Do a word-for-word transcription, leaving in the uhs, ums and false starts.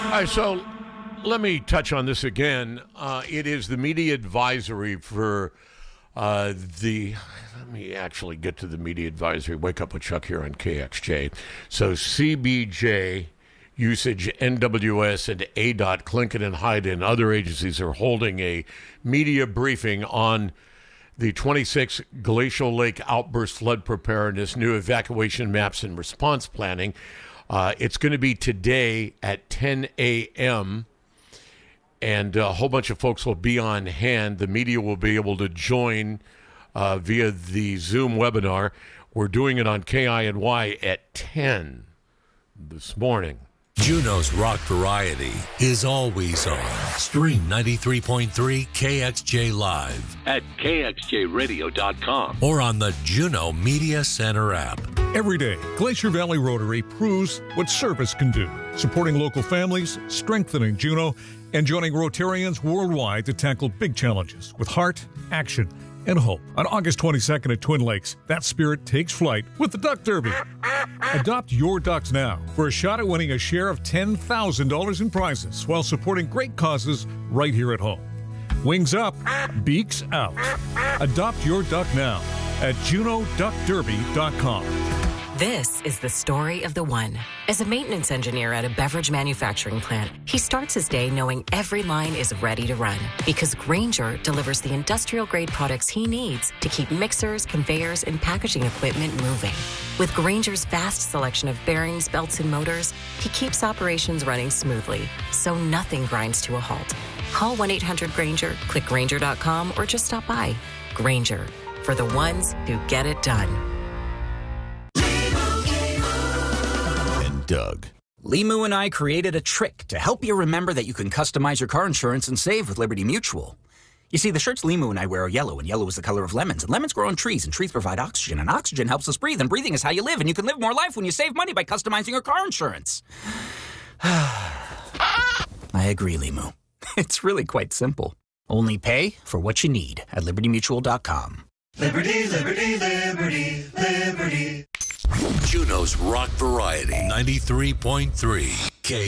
All right, so let me touch on this again. Uh, it is the media advisory for uh, the. Let me actually get to the media advisory. Wake up with Chuck here on K X J. So C B J, Usage, N W S, and A D O T, Clinton and Hyde, and other agencies are holding a media briefing on the twenty-six Glacial Lake outburst flood preparedness, new evacuation maps, and response planning. Uh, it's going to be today at ten a.m., and a whole bunch of folks will be on hand. The media will be able to join uh, via the Zoom webinar. We're doing it on K I N Y at ten this morning. Juneau's Rock Variety is always on. Stream ninety-three point three K X J Live at K X J radio dot com or on the Juneau Media Center app. Every day, Glacier Valley Rotary proves what service can do, supporting local families, strengthening Juneau, and joining Rotarians worldwide to tackle big challenges with heart, action, and hope. On August twenty-second at Twin Lakes, that spirit takes flight with the Duck Derby. Adopt your ducks now for a shot at winning a share of ten thousand dollars in prizes while supporting great causes right here at home. Wings up, beaks out. Adopt your duck now at Juneau Duck Derby dot com. This is the story of the one. As a maintenance engineer at a beverage manufacturing plant, he starts his day knowing every line is ready to run because Grainger delivers the industrial-grade products he needs to keep mixers, conveyors, and packaging equipment moving. With Grainger's vast selection of bearings, belts, and motors, he keeps operations running smoothly, so nothing grinds to a halt. Call one eight hundred Grainger, click Grainger dot com, or just stop by. Grainger, for the ones who get it done. Doug. Limu and I created a trick to help you remember that you can customize your car insurance and save with Liberty Mutual. You see, the shirts Limu and I wear are yellow, and yellow is the color of lemons, and lemons grow on trees, and trees provide oxygen, and oxygen helps us breathe, and breathing is how you live, and you can live more life when you save money by customizing your car insurance. I agree, Limu. It's really quite simple. Only pay for what you need at Liberty Mutual dot com. Liberty, Liberty, Liberty, Liberty. Juneau's Rock Variety, ninety-three point three K